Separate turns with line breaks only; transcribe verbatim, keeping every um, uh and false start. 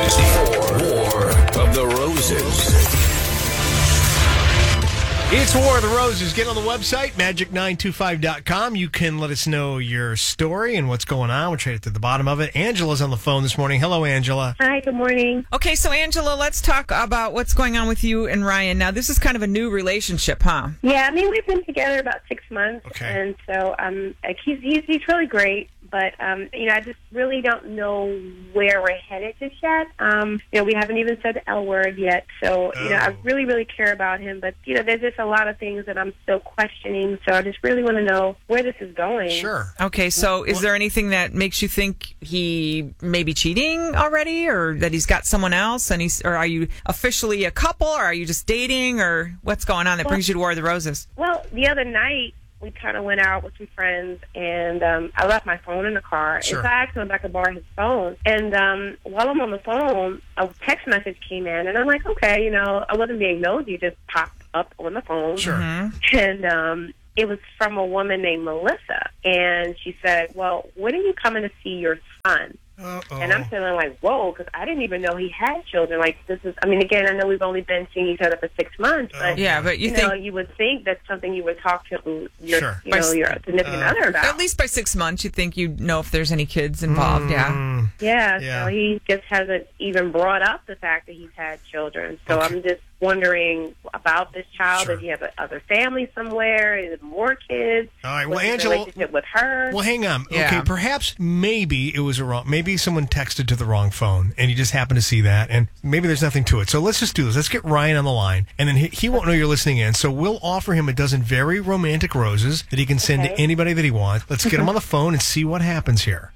for War of the Roses.
It's War of the Roses. Get on the website, magic nine two five dot com. You can let us know your story and what's going on. We'll try to get to the bottom of it. Angela's on the phone this morning. Hello, Angela.
Hi, good morning.
Okay, so Angela, let's talk about what's going on with you and Ryan. Now, this is kind of a new relationship, huh?
Yeah, I mean, we've been together about six months.
Okay.
And so um, like, he's, he's, he's really great. But, um, you know, I just really don't know where we're headed just yet. Um, you know, we haven't even said the L word yet. So, you know, I
Oh.
really, really care about him. But, you know, there's just a lot of things that I'm still questioning. So I just really want to know where this is going.
Sure.
Okay, so is there anything that makes you think he may be cheating already, or that he's got someone else, and he's, or are you officially a couple, or are you just dating, or what's going on that
Well-
brings you to War of the Roses?
Well, the other night, we kind of went out with some friends, and um, I left my phone in the car.
Sure.
And so I asked him if I could borrow his phone. And um, while I'm on the phone, a text message came in, and I'm like, okay, you know, I wasn't being nosy, it just popped up on the phone.
Sure.
Mm-hmm.
And um, it was from a woman named Melissa. And she said, well, when are you coming to see your son?
Uh-oh.
And I'm feeling like, whoa, because I didn't even know he had children. Like, this is, I mean, again, I know we've only been seeing each other for six months, but,
Yeah, but you
you,
think
know, you would think that's something you would talk to your,
Sure.
you know, your significant
Uh,
other about.
at least by six months you think you'd know if there's any kids involved, yeah.
Mm,
Yeah,
Yeah.
so he just hasn't even brought up the fact that he's had children. So
Okay.
I'm just wondering about this child.
Sure.
Does he have a, other family somewhere? Is it more kids?
All right, well,
What's his
Angela-
relationship with her?
Well, hang on.
Yeah.
Okay, perhaps maybe it was a wrong. Maybe someone texted to the wrong phone, and you just happened to see that, and maybe there's nothing to it. So let's just do this. Let's get Ryan on the line, and then he, he won't know you're listening in. So we'll offer him a dozen very romantic roses that he can send to
Okay.
anybody that he wants. Let's get him on the phone and see what happens here.